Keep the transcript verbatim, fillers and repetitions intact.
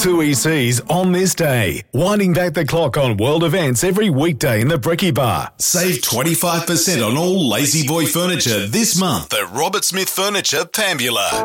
two E Cs on this day. Winding back the clock on world events every weekday in the Bricky Bar. Save twenty-five percent on all Lazy Boy furniture this month at Robert Smith Furniture, Pambula.